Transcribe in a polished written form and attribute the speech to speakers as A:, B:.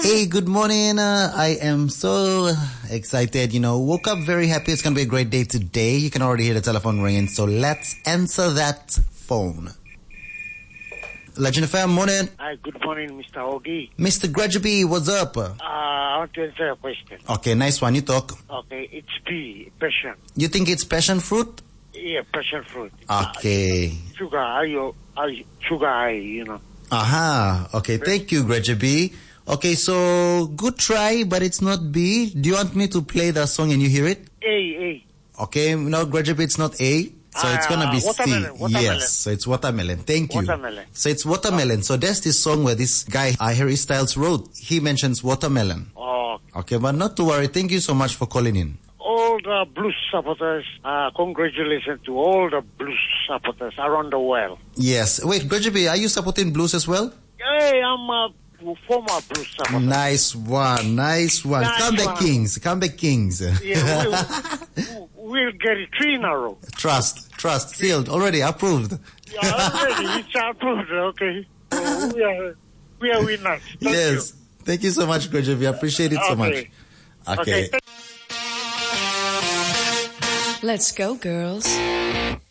A: Hey, good morning. I am so excited. Woke up very happy. It's going to be a great day today. You can already hear the telephone ringing. So let's answer that phone. Legend FM, morning.
B: Hi, good morning, Mr. Ogie.
A: Mr. Graduby, what's up?
B: I want to answer your question.
A: Okay, nice one. You talk.
B: Okay, it's B, passion.
A: You think it's passion fruit?
B: Yeah, passion fruit.
A: Okay.
B: Sugar, sugar,
A: Aha. Okay, thank you, Graduby. Okay, so good try, but it's not B. Do you want me to play the song and you hear it?
B: A.
A: Okay, no, Graduby, it's not A. So it's gonna be
B: watermelon,
A: C.
B: watermelon.
A: Yes, so it's watermelon. Thank you.
B: Watermelon.
A: So it's watermelon. So there's this song where this guy, Harry Styles, wrote. He mentions watermelon.
B: Oh.
A: Okay, but not to worry. Thank you so much for calling in.
B: All the blues supporters, congratulations to all the blues supporters around the world.
A: Yes. Wait, Graduby, are you supporting blues as well?
B: Hey, I'm a former blues supporter.
A: Nice one. Nice one. Comeback Kings. Comeback Kings.
B: Yeah, we'll get it 3 in a row.
A: Trust. Sealed. Already approved.
B: Yeah, already. It's approved. Okay. So we are winners.
A: Yes. Thank you so much, Graduby. I appreciate it so much. Okay.
C: Let's go, girls.